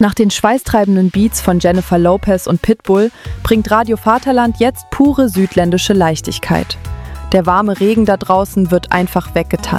Nach den schweißtreibenden Beats von Jennifer Lopez und Pitbull bringt Radio Vaterland jetzt pure südländische Leichtigkeit. Der warme Regen da draußen wird einfach weggetanzt.